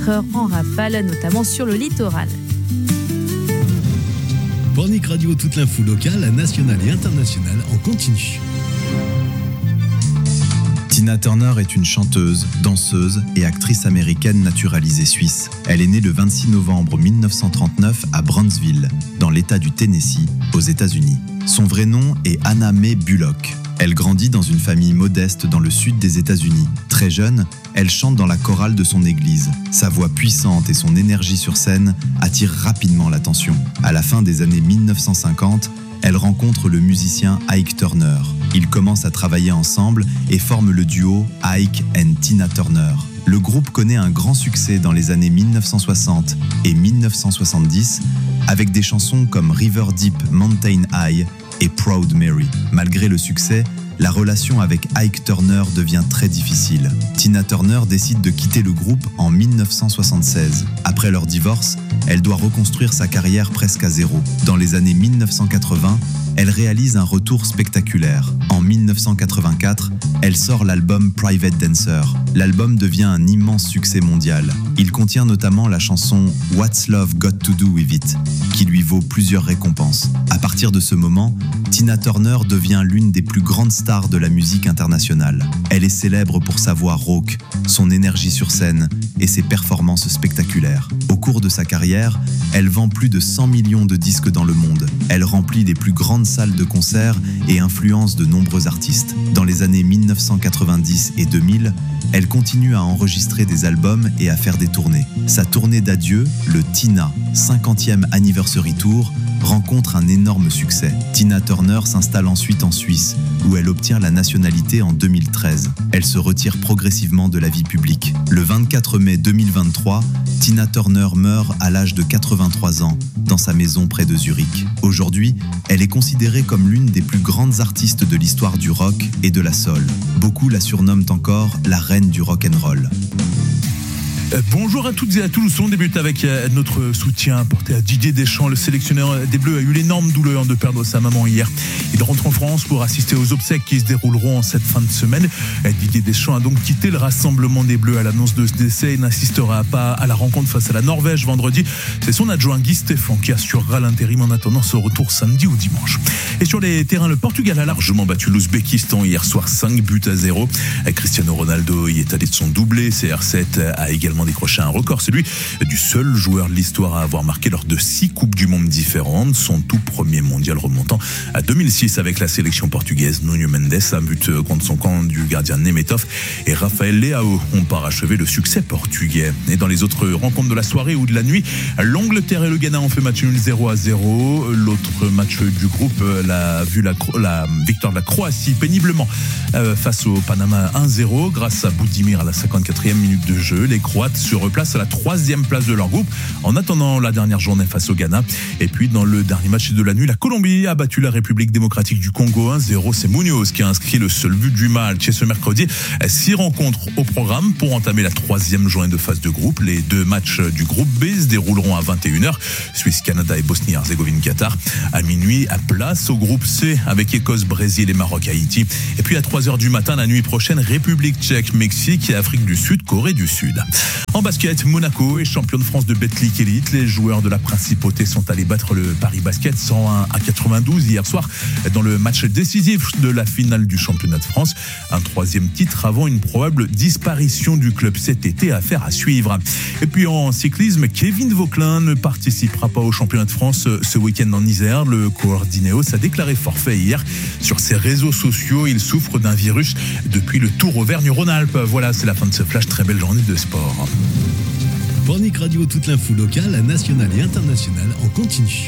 24 heures en rafale, notamment sur le littoral. Pornic Radio, toute l'info locale, nationale et internationale en continu. Tina Turner est une chanteuse, danseuse et actrice américaine naturalisée suisse. Elle est née le 26 novembre 1939 à Brownsville, dans l'État du Tennessee, aux États-Unis. Son vrai nom est Anna Mae Bullock. Elle grandit dans une famille modeste dans le sud des États-Unis. Très jeune, elle chante dans la chorale de son église. Sa voix puissante et son énergie sur scène attirent rapidement l'attention. À la fin des années 1950, elle rencontre le musicien Ike Turner. Ils commencent à travailler ensemble et forment le duo Ike and Tina Turner. Le groupe connaît un grand succès dans les années 1960 et 1970 avec des chansons comme River Deep Mountain High et Proud Mary. Malgré le succès, la relation avec Ike Turner devient très difficile. Tina Turner décide de quitter le groupe en 1976. Après leur divorce, elle doit reconstruire sa carrière presque à zéro. Dans les années 1980, elle réalise un retour spectaculaire. En 1984, elle sort l'album Private Dancer. L'album devient un immense succès mondial. Il contient notamment la chanson What's Love Got to Do With It, qui lui vaut plusieurs récompenses. À partir de ce moment, Tina Turner devient l'une des plus grandes stars de la musique internationale. Elle est célèbre pour sa voix rauque, son énergie sur scène et ses performances spectaculaires. Au cours de sa carrière, elle vend plus de 100 millions de disques dans le monde. Elle remplit les plus grandes salles de concert et influence de nombreux artistes. Dans les années 1990 et 2000, elle continue à enregistrer des albums et à faire des tournées. Sa tournée d'adieu, le Tina 50e Anniversary Tour, rencontre un énorme succès. Tina Turner s'installe ensuite en Suisse, où elle obtient la nationalité en 2013. Elle se retire progressivement de la vie publique. Le 24 mai 2023, Tina Turner meurt à l'âge de 83 ans, dans sa maison près de Zurich. Aujourd'hui, elle est considérée comme l'une des plus grandes artistes de l'histoire du rock et de la soul. Beaucoup la surnomment encore la reine du rock and roll. Bonjour à toutes et à tous, on débute avec notre soutien apporté à Didier Deschamps. Le sélectionneur des Bleus a eu l'énorme douleur de perdre sa maman hier. Il rentre en France pour assister aux obsèques qui se dérouleront en cette fin de semaine. Didier Deschamps a donc quitté le rassemblement des Bleus à l'annonce de ce décès. Il n'assistera pas à la rencontre face à la Norvège vendredi. C'est son adjoint Guy Stéphane qui assurera l'intérim en attendant son retour samedi ou dimanche. Et sur les terrains, le Portugal a largement battu l'Ouzbékistan hier soir 5-0. Cristiano Ronaldo y est allé de son doublé. CR7 a également décroché un record, celui du seul joueur de l'histoire à avoir marqué lors de 6 Coupes du Monde différentes, son tout premier mondial remontant à 2006 avec la sélection portugaise. Nuno Mendes, un but contre son camp du gardien Nemetov et Rafael Leao ont parachevé le succès portugais. Et dans les autres rencontres de la soirée ou de la nuit, l'Angleterre et le Ghana ont fait match nul 0-0. L'autre match du groupe l'a vu la victoire de la Croatie péniblement face au Panama 1-0 grâce à Budimir à la 54e minute de jeu. Les Croates se replacent à la 3e place de leur groupe en attendant la dernière journée face au Ghana. Et puis dans le dernier match de la nuit, la Colombie a battu la République démocratique du Congo 1-0. C'est Munoz qui a inscrit le seul but du match. Et ce mercredi, 6 rencontres au programme pour entamer la 3e journée de phase de groupe. Les 2 matchs du groupe B se dérouleront à 21h. Suisse, Canada et Bosnie-Herzégovine, Qatar. À minuit, à place au groupe C avec Écosse, Brésil et Maroc, Haïti. Et puis à 3h du matin, la nuit prochaine, République tchèque, Mexique et Afrique du Sud, Corée du Sud. En basket, Monaco est champion de France de Betclic Elite. Les joueurs de la Principauté sont allés battre le Paris Basket 101-92 hier soir dans le match décisif de la finale du championnat de France. Un 3e titre avant une probable disparition du club cet été, affaire à suivre. Et puis en cyclisme, Kevin Vauquelin ne participera pas au championnat de France ce week-end en Isère. Le coureur d'Ineos a déclaré forfait hier. Sur ses réseaux sociaux, il souffre d'un virus depuis le Tour Auvergne-Rhône-Alpes. Voilà, c'est la fin de ce flash. Très belle journée de sport. Pornic Radio, toute l'info locale, nationale et internationale en continu.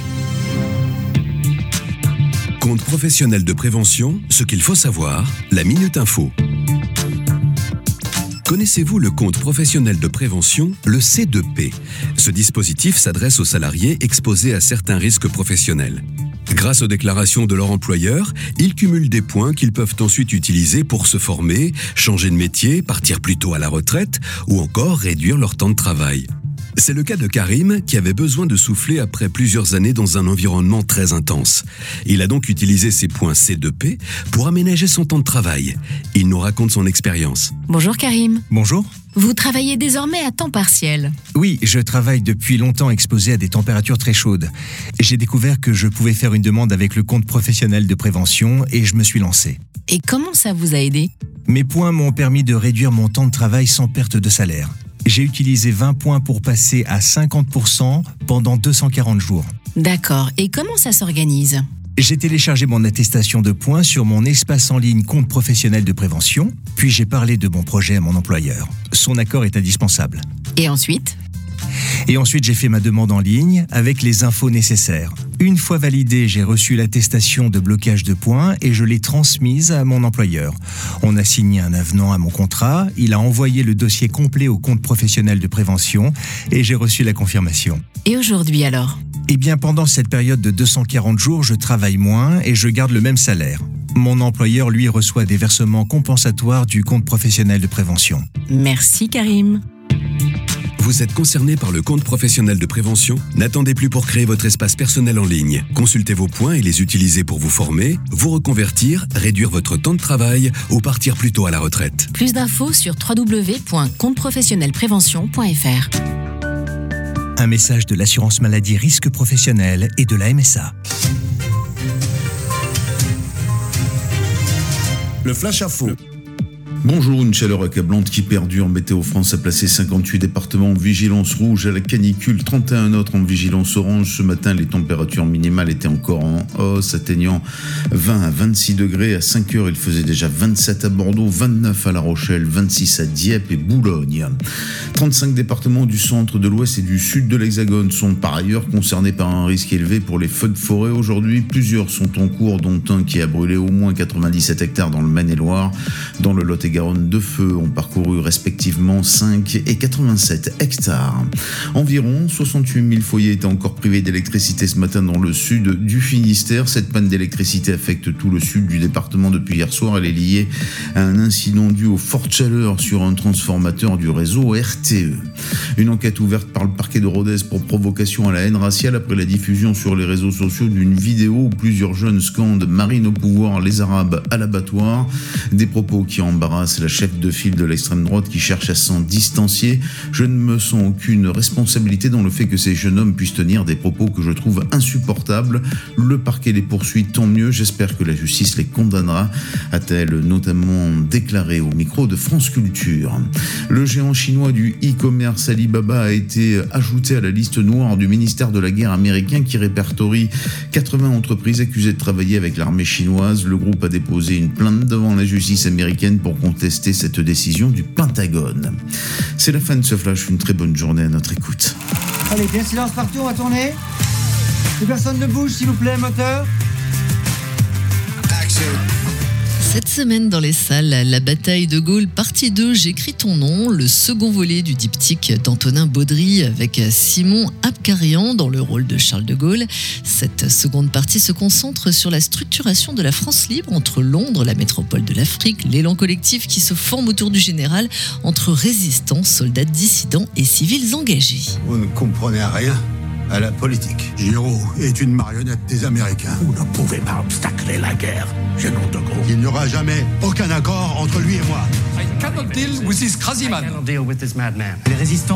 Compte professionnel de prévention, ce qu'il faut savoir, la Minute Info. Connaissez-vous le compte professionnel de prévention, le C2P? Ce dispositif s'adresse aux salariés exposés à certains risques professionnels. Grâce aux déclarations de leur employeur, ils cumulent des points qu'ils peuvent ensuite utiliser pour se former, changer de métier, partir plus tôt à la retraite ou encore réduire leur temps de travail. C'est le cas de Karim qui avait besoin de souffler après plusieurs années dans un environnement très intense. Il a donc utilisé ses points C2P pour aménager son temps de travail. Il nous raconte son expérience. Bonjour Karim. Bonjour. Vous travaillez désormais à temps partiel. Oui, je travaille depuis longtemps exposé à des températures très chaudes. J'ai découvert que je pouvais faire une demande avec le compte professionnel de prévention et je me suis lancé. Et comment ça vous a aidé ? Mes points m'ont permis de réduire mon temps de travail sans perte de salaire. J'ai utilisé 20 points pour passer à 50% pendant 240 jours. D'accord. Et comment ça s'organise ? J'ai téléchargé mon attestation de points sur mon espace en ligne compte professionnel de prévention, puis j'ai parlé de mon projet à mon employeur. Son accord est indispensable. Et ensuite ? Et ensuite, j'ai fait ma demande en ligne avec les infos nécessaires. Une fois validée, j'ai reçu l'attestation de blocage de points et je l'ai transmise à mon employeur. On a signé un avenant à mon contrat, il a envoyé le dossier complet au compte professionnel de prévention et j'ai reçu la confirmation. Et aujourd'hui alors ? Eh bien, pendant cette période de 240 jours, je travaille moins et je garde le même salaire. Mon employeur, lui, reçoit des versements compensatoires du compte professionnel de prévention. Merci Karim. Vous êtes concerné par le compte professionnel de prévention ? N'attendez plus pour créer votre espace personnel en ligne. Consultez vos points et les utiliser pour vous former, vous reconvertir, réduire votre temps de travail ou partir plus tôt à la retraite. Plus d'infos sur www.compteprofessionnelprévention.fr. Un message de l'assurance maladie risque professionnel et de la MSA. Le flash info. Bonjour, une chaleur accablante qui perdure. Météo France a placé 58 départements en vigilance rouge à la canicule, 31 autres en vigilance orange. Ce matin, les températures minimales étaient encore en hausse, atteignant 20 à 26 degrés. À 5 heures, il faisait déjà 27 à Bordeaux, 29 à La Rochelle, 26 à Dieppe et Boulogne. 35 départements du centre, de l'ouest et du sud de l'Hexagone sont par ailleurs concernés par un risque élevé pour les feux de forêt. Aujourd'hui, plusieurs sont en cours, dont un qui a brûlé au moins 97 hectares dans le Maine-et-Loire. Dans le Lot-et-Garonne, deux feux ont parcouru respectivement 5 et 87 hectares. Environ 68 000 foyers étaient encore privés d'électricité ce matin dans le sud du Finistère. Cette panne d'électricité affecte tout le sud du département depuis hier soir. Elle est liée à un incident dû aux fortes chaleurs sur un transformateur du réseau RTE. Une enquête ouverte par le parquet de Rodez pour provocation à la haine raciale après la diffusion sur les réseaux sociaux d'une vidéo où plusieurs jeunes scandent « Marine au pouvoir, les Arabes à l'abattoir ». Des propos qui embarrassent la chef de file de l'extrême droite qui cherche à s'en distancier. Je ne me sens aucune responsabilité dans le fait que ces jeunes hommes puissent tenir des propos que je trouve insupportables. Le parquet les poursuit, tant mieux. J'espère que la justice les condamnera, a-t-elle notamment déclaré au micro de France Culture. Le géant chinois du e-commerce Alibaba a été ajouté à la liste noire du ministère de la Guerre américain qui répertorie 80 entreprises accusées de travailler avec l'armée chinoise. Le groupe a déposé une plainte devant la justice américaine pour contester cette décision du Pentagone. C'est la fin de ce flash, une très bonne journée à notre écoute. Allez, bien silence partout, on va tourner. Que personne ne bouge, s'il vous plaît, moteur. Action. Cette semaine dans les salles, la bataille de Gaulle, partie 2, j'écris ton nom, le second volet du diptyque d'Antonin Baudry avec Simon Abkarian dans le rôle de Charles de Gaulle. Cette seconde partie se concentre sur la structuration de la France libre entre Londres, la métropole de l'Afrique, l'élan collectif qui se forme autour du général entre résistants, soldats dissidents et civils engagés. Vous ne comprenez rien à la politique. Giraud est une marionnette des Américains. Vous ne pouvez pas obstacler la guerre, général de Gaulle. Il n'y aura jamais aucun accord entre lui et moi. I cannot deal with this crazy man. I cannot deal with this madman. Les résistants